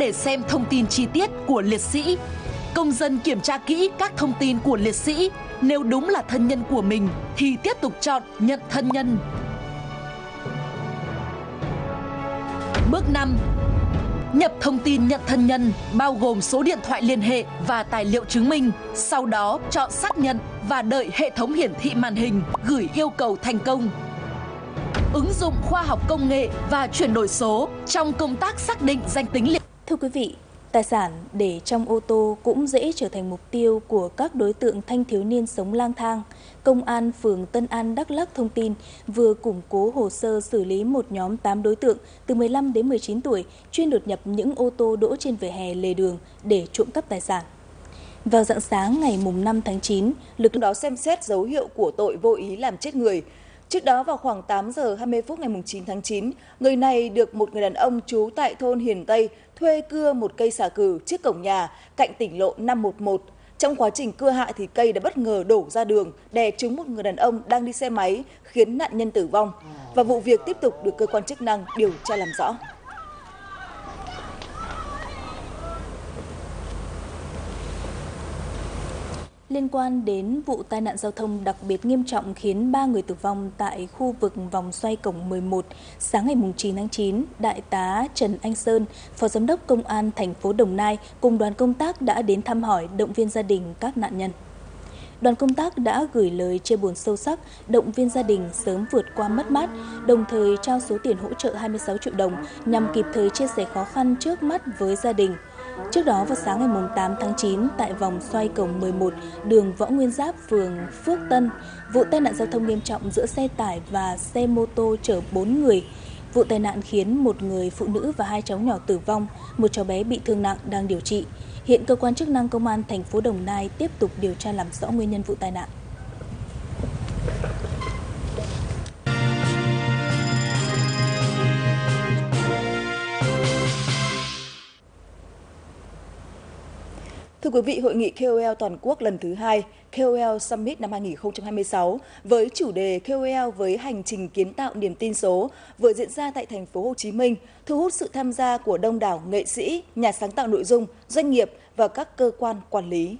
để xem thông tin chi tiết của liệt sĩ. Công dân kiểm tra kỹ các thông tin của liệt sĩ, nếu đúng là thân nhân của mình thì tiếp tục chọn nhận thân nhân. Bước 5. Nhập thông tin nhận thân nhân, bao gồm số điện thoại liên hệ và tài liệu chứng minh. Sau đó chọn xác nhận và đợi hệ thống hiển thị màn hình gửi yêu cầu thành công. Ứng dụng khoa học công nghệ và chuyển đổi số trong công tác xác định danh tính liệt. Thưa quý vị, tài sản để trong ô tô cũng dễ trở thành mục tiêu của các đối tượng thanh thiếu niên sống lang thang. Công an phường Tân An, Đắk Lắk thông tin vừa củng cố hồ sơ xử lý một nhóm 8 đối tượng từ 15 đến 19 tuổi chuyên đột nhập những ô tô đỗ trên vỉa hè lề đường để trộm cắp tài sản. Vào rạng sáng ngày 5 tháng 9, lực lượng đó xem xét dấu hiệu của tội vô ý làm chết người. Trước đó vào khoảng 8 giờ 20 phút ngày 9 tháng 9, người này được một người đàn ông trú tại thôn Hiền Tây thuê cưa một cây xà cừ trước cổng nhà cạnh tỉnh lộ 511. Trong quá trình cưa hạ thì cây đã bất ngờ đổ ra đường, đè trúng một người đàn ông đang đi xe máy, khiến nạn nhân tử vong. Và vụ việc tiếp tục được cơ quan chức năng điều tra làm rõ. Liên quan đến vụ tai nạn giao thông đặc biệt nghiêm trọng khiến 3 người tử vong tại khu vực vòng xoay cổng 11, sáng ngày 9 tháng 9, Đại tá Trần Anh Sơn, Phó Giám đốc Công an thành phố Đồng Nai cùng đoàn công tác đã đến thăm hỏi, động viên gia đình các nạn nhân. Đoàn công tác đã gửi lời chia buồn sâu sắc, động viên gia đình sớm vượt qua mất mát, đồng thời trao số tiền hỗ trợ 26 triệu đồng nhằm kịp thời chia sẻ khó khăn trước mắt với gia đình. Trước đó vào sáng ngày 8 tháng 9 tại vòng xoay cổng 11, đường Võ Nguyên Giáp, phường Phước Tân, vụ tai nạn giao thông nghiêm trọng giữa xe tải và xe mô tô chở 4 người. Vụ tai nạn khiến một người phụ nữ và 2 cháu nhỏ tử vong, một cháu bé bị thương nặng đang điều trị. Hiện cơ quan chức năng công an thành phố Đồng Nai tiếp tục điều tra làm rõ nguyên nhân vụ tai nạn. Thưa quý vị, hội nghị KOL toàn quốc lần thứ 2 KOL Summit năm 2026 với chủ đề KOL với hành trình kiến tạo niềm tin số vừa diễn ra tại thành phố Hồ Chí Minh, thu hút sự tham gia của đông đảo nghệ sĩ, nhà sáng tạo nội dung, doanh nghiệp và các cơ quan quản lý.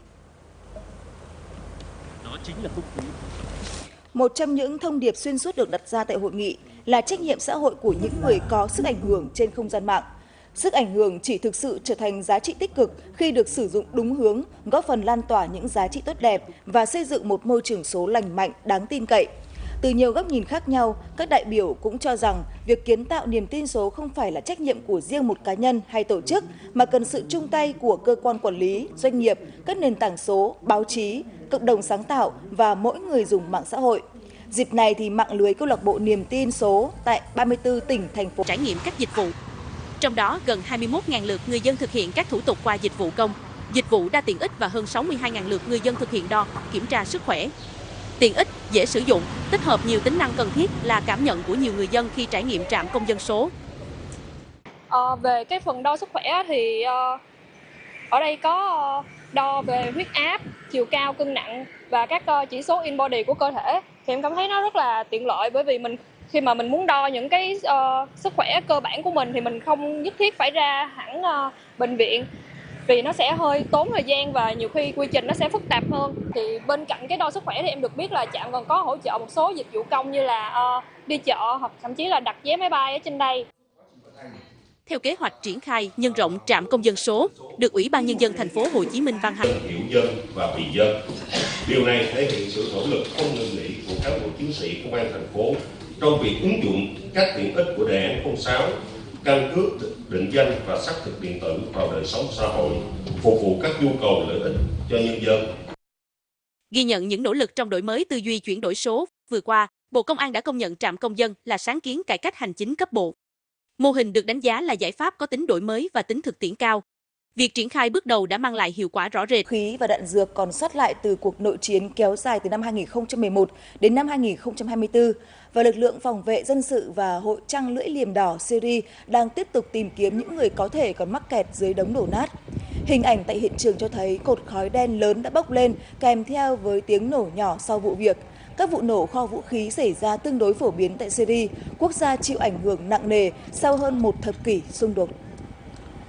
Đó chính là không khí. Một trong những thông điệp xuyên suốt được đặt ra tại hội nghị là trách nhiệm xã hội của những người có sức ảnh hưởng trên không gian mạng. Sức ảnh hưởng chỉ thực sự trở thành giá trị tích cực khi được sử dụng đúng hướng, góp phần lan tỏa những giá trị tốt đẹp và xây dựng một môi trường số lành mạnh, đáng tin cậy. Từ nhiều góc nhìn khác nhau, các đại biểu cũng cho rằng việc kiến tạo niềm tin số không phải là trách nhiệm của riêng một cá nhân hay tổ chức, mà cần sự chung tay của cơ quan quản lý, doanh nghiệp, các nền tảng số, báo chí, cộng đồng sáng tạo và mỗi người dùng mạng xã hội. Dịp này thì mạng lưới câu lạc bộ niềm tin số tại 34 tỉnh, thành phố trải nghiệm các dịch vụ. Trong đó, gần 21.000 lượt người dân thực hiện các thủ tục qua dịch vụ công, dịch vụ đa tiện ích và hơn 62.000 lượt người dân thực hiện đo, kiểm tra sức khỏe. Tiện ích, dễ sử dụng, tích hợp nhiều tính năng cần thiết là cảm nhận của nhiều người dân khi trải nghiệm trạm công dân số. Về cái phần đo sức khỏe thì ở đây có đo về huyết áp, chiều cao, cân nặng và các chỉ số in-body của cơ thể. Thì em cảm thấy nó rất là tiện lợi, bởi vì khi mà mình muốn đo những cái sức khỏe cơ bản của mình thì mình không nhất thiết phải ra hẳn bệnh viện, vì nó sẽ hơi tốn thời gian và nhiều khi quy trình nó sẽ phức tạp hơn. Thì bên cạnh cái đo sức khỏe thì em được biết là trạm còn có hỗ trợ một số dịch vụ công như là đi chợ hoặc thậm chí là đặt vé máy bay ở trên đây. Theo kế hoạch triển khai nhân rộng trạm công dân số được Ủy ban Nhân dân thành phố Hồ Chí Minh ban hành. Hiểu dân và vì dân. Điều này thể hiện sự nỗ lực không ngừng nghỉ của cán bộ chiến sĩ công an thành phố trong việc ứng dụng các tiện ích của đề án 06, căn cước định danh và xác thực điện tử vào đời sống xã hội, phục vụ các nhu cầu lợi ích cho nhân dân. Ghi nhận những nỗ lực trong đổi mới tư duy chuyển đổi số, vừa qua, Bộ Công an đã công nhận trạm công dân là sáng kiến cải cách hành chính cấp bộ. Mô hình được đánh giá là giải pháp có tính đổi mới và tính thực tiễn cao. Việc triển khai bước đầu đã mang lại hiệu quả rõ rệt. Khí và đạn dược còn sót lại từ cuộc nội chiến kéo dài từ năm 2011 đến năm 2024 và lực lượng phòng vệ dân sự và Hội Trăng Lưỡi Liềm Đỏ Syria đang tiếp tục tìm kiếm những người có thể còn mắc kẹt dưới đống đổ nát. Hình ảnh tại hiện trường cho thấy cột khói đen lớn đã bốc lên kèm theo với tiếng nổ nhỏ sau vụ việc. Các vụ nổ kho vũ khí xảy ra tương đối phổ biến tại Syria, quốc gia chịu ảnh hưởng nặng nề sau hơn một thập kỷ xung đột.